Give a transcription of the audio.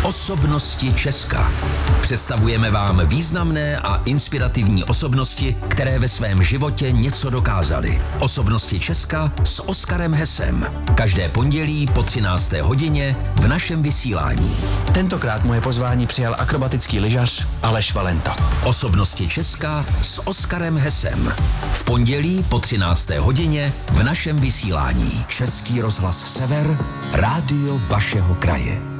Osobnosti Česka. Představujeme vám významné a inspirativní osobnosti, které ve svém životě něco dokázaly. Osobnosti Česka s Oskarem Hesem. Každé pondělí po 13. hodině v našem vysílání. Tentokrát moje pozvání přijal akrobatický lyžař Aleš Valenta. Osobnosti Česka s Oskarem Hesem. V pondělí po 13. hodině v našem vysílání. Český rozhlas Sever, rádio vašeho kraje.